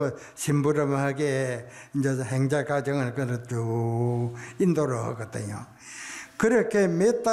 심부름하게 이제 행자 과정을 쭉 인도를 하거든요. 그렇게 몇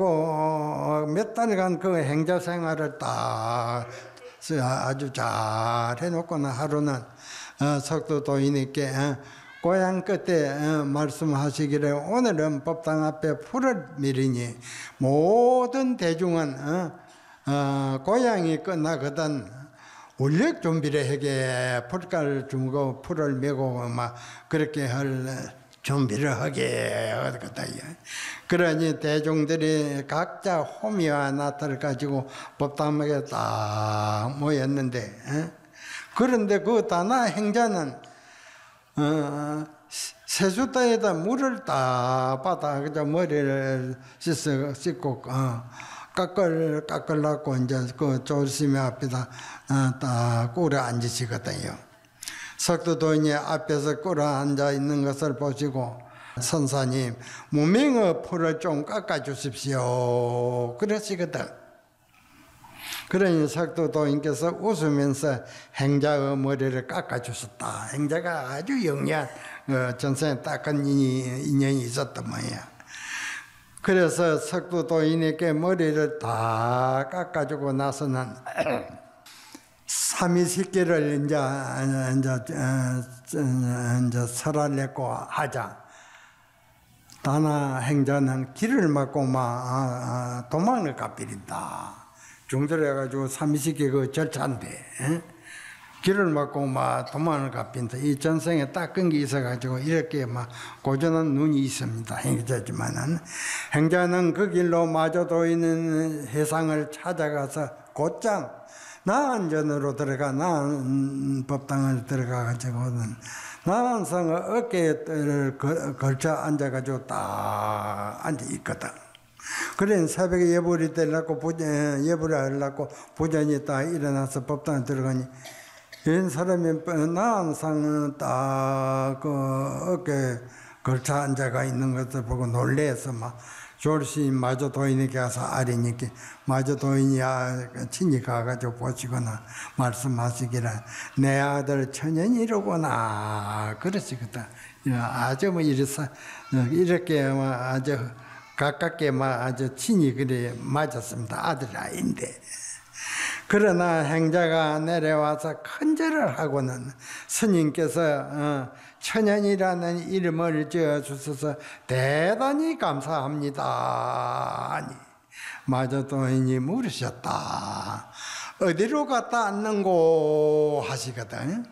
달간 그 행자 생활을 딱 아주 잘 해놓고는 하루는 석도 도인님께 고향 끝에 말씀하시기를 오늘은 법당 앞에 풀을 미리니 모든 대중은 고향이 끝나거든 울력 준비를 하게 풀가를 주고 풀을 메고 막 그렇게 할 준비를 하게 하거든. 그러니 대중들이 각자 호미와 나타를 가지고 법당에 딱 모였는데 그런데 그 다나 행자는 세숫다에다 물을 딱 받아 그저 머리를 씻고 깎으려고 이제 그 조심히 앞에다 딱 꿇어 앉으시거든요. 석도도인이 앞에서 꿇어 앉아 있는 것을 보시고 선사님 무명의 풀을 좀 깎아 주십시오 그러시거든. 그러니 석도도인께서 웃으면서 행자의 머리를 깎아 주셨다. 행자가 아주 영리한 전생에 딱한 인연이 있었단 말이야. 그래서 석도도인에게 머리를 다 깎아주고 나서는 삼위식기를 이제 설하려고 하자. 다나 행자는 길을 막고 도망을 가버린다. 중절해가지고 삼위식기 그 절차인데 길을 막고 도망을 가빈다. 이 전생에 닦은 게 있어가지고 이렇게 고전한 눈이 있습니다. 행자지만은 행자는 그 길로 마저도 있는 해상을 찾아가서 곧장 나안전으로 들어가 나안 법당을 들어가가지고는 나안성을 어깨에 걸쳐 앉아가지고 딱 앉아 있거든. 그래 새벽에 예불이 되려고 예불을 하려고 부전이 딱 일어나서 법당에 들어가니 이런 사람이 나안상은 딱 그 어깨에 걸쳐 앉아가 있는 것을 보고 놀래서 졸시 마저 도인에게 가서 아리니까 마저 도인이 친히 가가지고 보시거나 말씀하시기를 내 아들 천연이로구나 그러시거든. 아주 이렇게 아주 가깝게 아주 친히 그래 맞았습니다. 아들 아인데. 그러나 행자가 내려와서 큰절을 하고는 스님께서 천연이라는 이름을 지어주셔서 대단히 감사합니다. 아니 마저도인이 물으셨다. 어디로 갔다 왔는고 하시거든.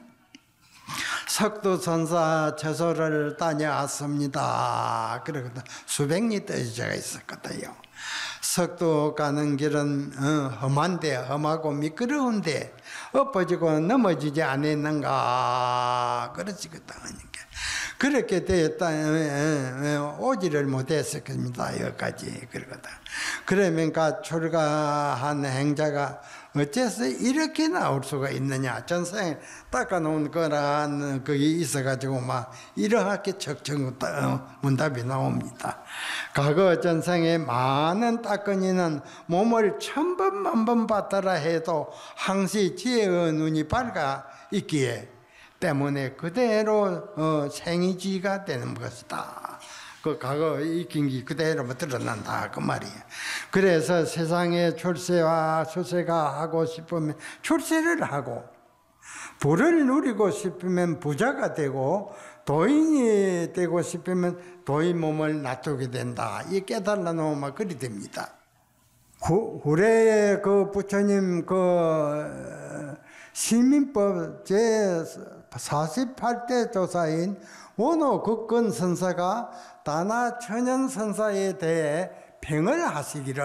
석도선사 처소를 다녀왔습니다. 그러거든. 수백리 떨어져 있었거든요. 석도 가는 길은 험한데 험하고 미끄러운데 엎어지고 넘어지지 않았는가 그러시거든. 그렇게 되었다 오지를 못했을 겁니다. 여기까지 그러거든. 그러니까 출가한 행자가 어째서 이렇게 나올 수가 있느냐. 전생에 닦아놓은 거란 그게 있어가지고 이렇게 척척 문답이 나옵니다. 과거 전생에 많은 닦은이는 몸을 1000번 만번 받더라 해도 항시 지혜의 눈이 밝아 있기에 때문에 그대로 생이지가 되는 것이다. 그 과거 익힌 게 그대로 드러난다 그 말이에요. 그래서 세상에 출세와出세가 하고 싶으면 출세를 하고 부를 누리고 싶으면 부자가 되고 도인이 되고 싶으면 도인 몸을 놔두게 된다. 이 깨달아 놓으면 그리 됩니다. 후래에 그 부처님 그 시민법 제 48대 조사인 원호 극근 선사가 다나 천연 선사에 대해 평을 하시기를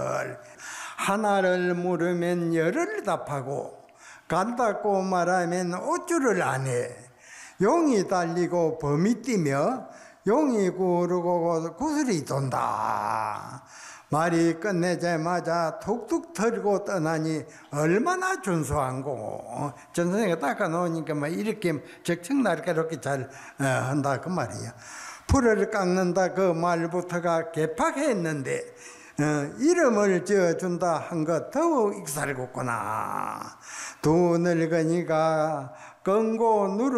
하나를 물으면 열을 답하고 간다고 말하면 어쭈를 안 해. 용이 달리고 범이 뛰며 용이 구르고 구슬이 돈다. 말이 끝내자마자 툭툭 털고 떠나니 얼마나 준수한고. 전선생가 닦아놓으니까 이렇게 적청날카롭게 잘 한다 그 말이야. 풀을 깎는다 그 말부터가 개팍했는데 이름을 지어준다 한 것 더욱 익살겠구나. 두 늙은이가 그 건고 누르